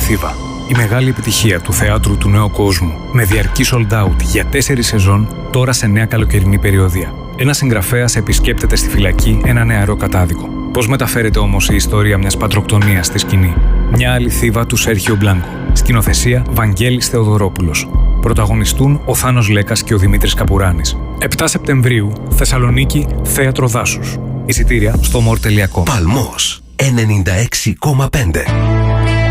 Θήβα. Η μεγάλη επιτυχία του θεάτρου του νέου κόσμου, με διαρκή sold out για 4 σεζόν, τώρα σε νέα καλοκαιρινή περιοδία. Ένας συγγραφέας επισκέπτεται στη φυλακή ένα νεαρό κατάδικο. Πώς μεταφέρεται όμως η ιστορία μιας πατροκτονίας στη σκηνή? Μια άλλη Θήβα του Σέρχιο Μπλάνκο. Σκηνοθεσία Βαγγέλης Θεοδωρόπουλος. Πρωταγωνιστούν ο Θάνος Λέκας και ο Δημήτρης Καπουράνης. 7 Σεπτεμβρίου, Θεσσαλονίκη, Θέατρο Δάσους. Εισιτήρια στο more.com. Παλμός 96,5.